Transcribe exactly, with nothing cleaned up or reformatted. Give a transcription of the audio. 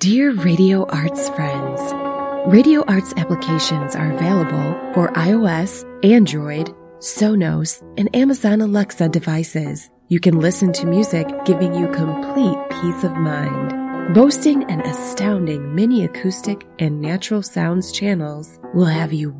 Dear Radio Arts friends, Radio Arts applications are available for iOS, Android, Sonos, and Amazon Alexa devices. You can listen to music giving you complete peace of mind. Boasting an astounding mini acoustic and natural sounds channels will have you